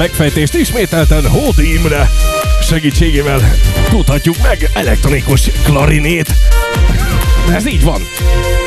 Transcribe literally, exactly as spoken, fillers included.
megfejtést ismételten Hódi Imre segítségével tudhatjuk meg. Elektronikus klarinét. Ez így van.